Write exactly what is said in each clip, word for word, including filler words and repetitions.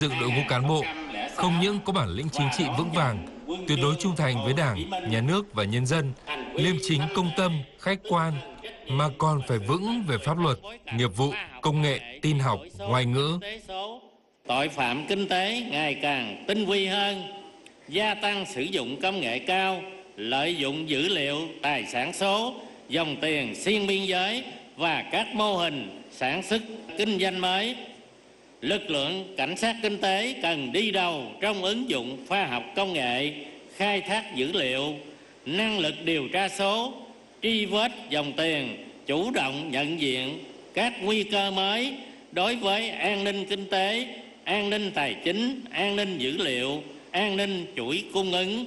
dựng đội ngũ cán bộ không những có bản lĩnh chính trị vững vàng, tuyệt đối trung thành với Đảng, Nhà nước và nhân dân, liêm chính công tâm, khách quan, mà còn phải vững về pháp luật, nghiệp vụ, công nghệ, tin học, ngoại ngữ. Tội phạm kinh tế ngày càng tinh vi hơn, gia tăng sử dụng công nghệ cao, lợi dụng dữ liệu, tài sản số, dòng tiền xuyên biên giới và các mô hình sản xuất kinh doanh mới. Lực lượng cảnh sát kinh tế cần đi đầu trong ứng dụng khoa học công nghệ, khai thác dữ liệu, năng lực điều tra số, truy vết dòng tiền, chủ động nhận diện các nguy cơ mới đối với an ninh kinh tế, an ninh tài chính, an ninh dữ liệu, an ninh chuỗi cung ứng.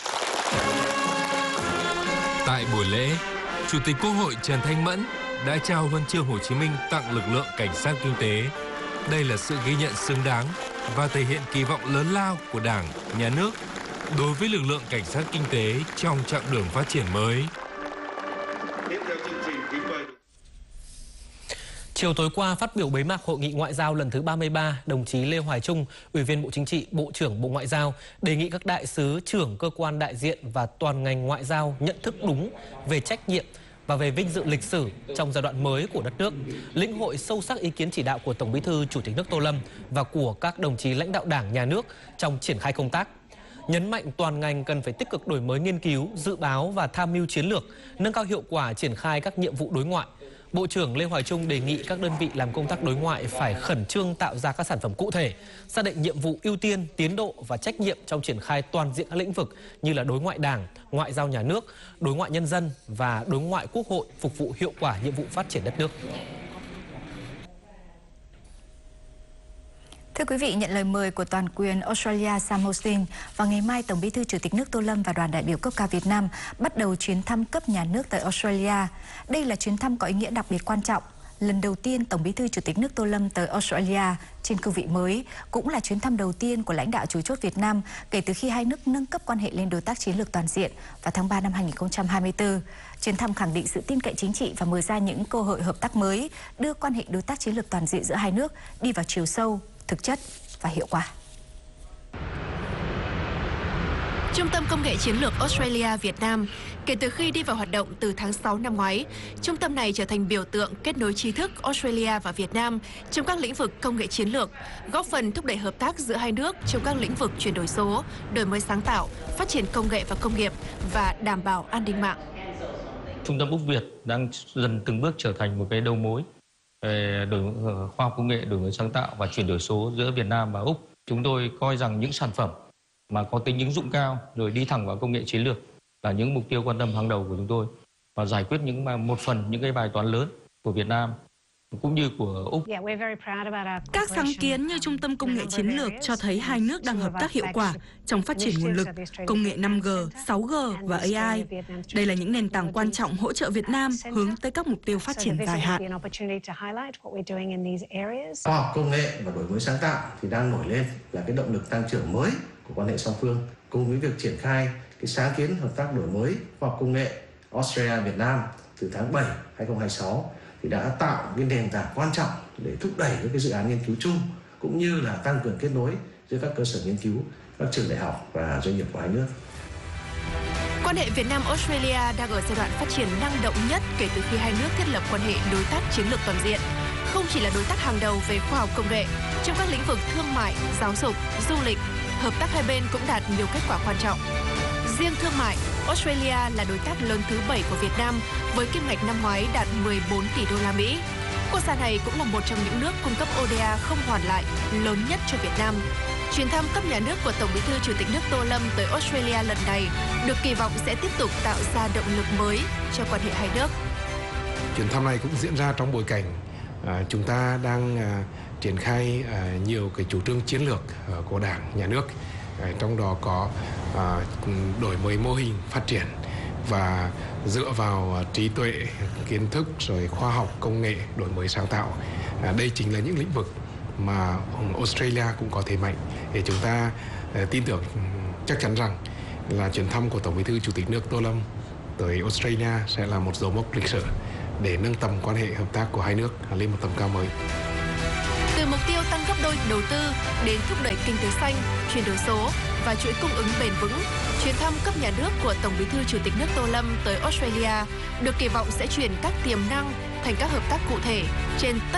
Tại buổi lễ, Chủ tịch Quốc hội Trần Thanh Mẫn đã trao huân chương Hồ Chí Minh tặng lực lượng cảnh sát kinh tế. Đây là sự ghi nhận xứng đáng và thể hiện kỳ vọng lớn lao của Đảng, Nhà nước đối với lực lượng cảnh sát kinh tế trong chặng đường phát triển mới. Chiều tối qua phát biểu bế mạc Hội nghị Ngoại giao lần thứ ba mươi ba, đồng chí Lê Hoài Trung, Ủy viên Bộ Chính trị, Bộ trưởng Bộ Ngoại giao, đề nghị các đại sứ, trưởng cơ quan đại diện và toàn ngành ngoại giao nhận thức đúng về trách nhiệm và về vinh dự lịch sử trong giai đoạn mới của đất nước, lĩnh hội sâu sắc ý kiến chỉ đạo của Tổng Bí thư Chủ tịch nước Tô Lâm và của các đồng chí lãnh đạo Đảng, Nhà nước trong triển khai công tác. Nhấn mạnh toàn ngành cần phải tích cực đổi mới nghiên cứu, dự báo và tham mưu chiến lược, nâng cao hiệu quả triển khai các nhiệm vụ đối ngoại. Bộ trưởng Lê Hoài Trung đề nghị các đơn vị làm công tác đối ngoại phải khẩn trương tạo ra các sản phẩm cụ thể, xác định nhiệm vụ ưu tiên, tiến độ và trách nhiệm trong triển khai toàn diện các lĩnh vực như là đối ngoại Đảng, ngoại giao nhà nước, đối ngoại nhân dân và đối ngoại quốc hội, phục vụ hiệu quả nhiệm vụ phát triển đất nước. Thưa quý vị, nhận lời mời của toàn quyền Australia Sam Houston, vào ngày mai Tổng Bí thư Chủ tịch nước Tô Lâm và đoàn đại biểu cấp cao Việt Nam bắt đầu chuyến thăm cấp nhà nước tới Australia. Đây là chuyến thăm có ý nghĩa đặc biệt quan trọng. Lần đầu tiên Tổng Bí thư Chủ tịch nước Tô Lâm tới Australia trên cương vị mới, cũng là chuyến thăm đầu tiên của lãnh đạo chủ chốt Việt Nam kể từ khi hai nước nâng cấp quan hệ lên đối tác chiến lược toàn diện vào tháng ba năm hai nghìn không trăm hai mươi tư. Chuyến thăm khẳng định sự tin cậy chính trị và mở ra những cơ hội hợp tác mới, đưa quan hệ đối tác chiến lược toàn diện giữa hai nước đi vào chiều sâu, thực chất và hiệu quả. Trung tâm Công nghệ Chiến lược Australia Việt Nam kể từ khi đi vào hoạt động từ tháng sáu năm ngoái, trung tâm này trở thành biểu tượng kết nối trí thức Australia và Việt Nam trong các lĩnh vực công nghệ chiến lược, góp phần thúc đẩy hợp tác giữa hai nước trong các lĩnh vực chuyển đổi số, đổi mới sáng tạo, phát triển công nghệ và công nghiệp và đảm bảo an ninh mạng. Trung tâm Úc Việt đang dần từng bước trở thành một cái đầu mối về đổi khoa học công nghệ, đổi mới sáng tạo và chuyển đổi số giữa Việt Nam và Úc. Chúng tôi coi rằng những sản phẩm mà có tính ứng dụng cao rồi đi thẳng vào công nghệ chiến lược là những mục tiêu quan tâm hàng đầu của chúng tôi và giải quyết những một phần những cái bài toán lớn của Việt Nam cũng như của Úc. Các sáng kiến như Trung tâm Công nghệ Chiến lược cho thấy hai nước đang hợp tác hiệu quả trong phát triển nguồn lực, công nghệ năm G, sáu G và A I. Đây là những nền tảng quan trọng hỗ trợ Việt Nam hướng tới các mục tiêu phát triển dài hạn. Khoa học công nghệ và đổi mới sáng tạo thì đang nổi lên là cái động lực tăng trưởng mới của quan hệ song phương, cùng với việc triển khai cái sáng kiến hợp tác đổi mới khoa học công nghệ Australia Việt Nam từ tháng bảy năm hai nghìn không trăm hai mươi sáu thì đã tạo cái nền tảng quan trọng để thúc đẩy những cái dự án nghiên cứu chung cũng như là tăng cường kết nối giữa các cơ sở nghiên cứu, các trường đại học và doanh nghiệp của hai nước. Quan hệ Việt Nam-Australia đang ở giai đoạn phát triển năng động nhất kể từ khi hai nước thiết lập quan hệ đối tác chiến lược toàn diện. Không chỉ là đối tác hàng đầu về khoa học công nghệ, trong các lĩnh vực thương mại, giáo dục, du lịch, hợp tác hai bên cũng đạt nhiều kết quả quan trọng. Riêng thương mại, Australia là đối tác lớn thứ bảy của Việt Nam với kim ngạch năm ngoái đạt mười bốn tỷ đô la Mỹ. Quốc gia này cũng là một trong những nước cung cấp O D A không hoàn lại lớn nhất cho Việt Nam. Chuyến thăm cấp nhà nước của Tổng Bí thư Chủ tịch nước Tô Lâm tới Australia lần này được kỳ vọng sẽ tiếp tục tạo ra động lực mới cho quan hệ hai nước. Chuyến thăm này cũng diễn ra trong bối cảnh à, chúng ta đang à, triển khai à, nhiều cái chủ trương chiến lược à, của Đảng, Nhà nước. À, trong đó có à, đổi mới mô hình phát triển và dựa vào à, trí tuệ, kiến thức rồi khoa học, công nghệ, đổi mới sáng tạo. À, đây chính là những lĩnh vực mà Australia cũng có thế mạnh. Để chúng ta à, tin tưởng chắc chắn rằng là chuyến thăm của Tổng Bí thư Chủ tịch nước Tô Lâm tới Australia sẽ là một dấu mốc lịch sử để nâng tầm quan hệ hợp tác của hai nước lên một tầm cao mới. Từ mục tiêu tăng gấp đôi đầu tư đến thúc đẩy kinh tế xanh, chuyển đổi số và chuỗi cung ứng bền vững, chuyến thăm cấp nhà nước của Tổng Bí thư Chủ tịch nước Tô Lâm tới Australia được kỳ vọng sẽ chuyển các tiềm năng thành các hợp tác cụ thể trên tất